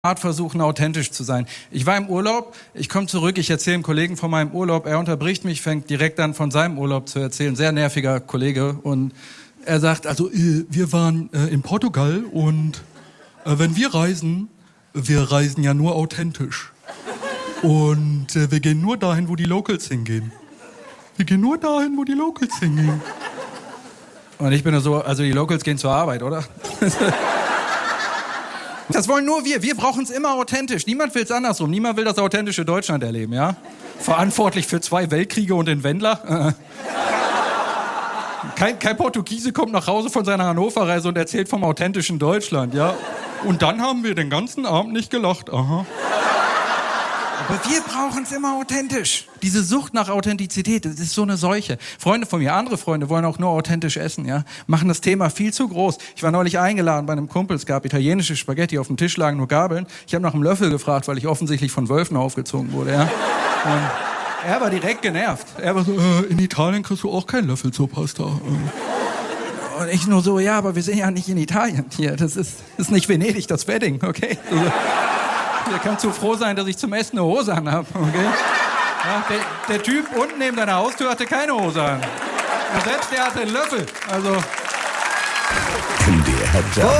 Art versuchen, authentisch zu sein. Ich war im Urlaub, ich komme zurück, ich erzähle einem Kollegen von meinem Urlaub, er unterbricht mich, fängt direkt an, von seinem Urlaub zu erzählen, sehr nerviger Kollege, und er sagt, also wir waren in Portugal und wenn wir reisen ja nur authentisch. Und wir gehen nur dahin, wo die Locals hingehen. Wir gehen nur dahin, wo die Locals hingehen. Und ich bin so, also die Locals gehen zur Arbeit, oder? Das wollen nur wir. Wir brauchen es immer authentisch. Niemand will es andersrum. Niemand will das authentische Deutschland erleben, ja? Verantwortlich für 2 Weltkriege und den Wendler. Kein Portugiese kommt nach Hause von seiner Hannover-Reise und erzählt vom authentischen Deutschland, ja? Und dann haben wir den ganzen Abend nicht gelacht. Aha. Aber wir brauchen es immer authentisch. Diese Sucht nach Authentizität, das ist so eine Seuche. Freunde von mir, andere Freunde wollen auch nur authentisch essen, ja? Machen das Thema viel zu groß. Ich war neulich eingeladen bei einem Kumpel, es gab italienische Spaghetti, auf dem Tisch lagen nur Gabeln. Ich habe nach einem Löffel gefragt, weil ich offensichtlich von Wölfen aufgezogen wurde, ja? Und er war direkt genervt. Er war so, in Italien kriegst du auch keinen Löffel zur Pasta. Und ich nur so, ja, aber wir sind ja nicht in Italien hier. Das ist nicht Venedig, das Wedding, okay? Ihr könnt so froh sein, dass ich zum Essen eine Hose an habe, okay? Ja, der Typ unten neben deiner Haustür hatte keine Hose an. Und selbst der hatte einen Löffel, also... MDR Jump.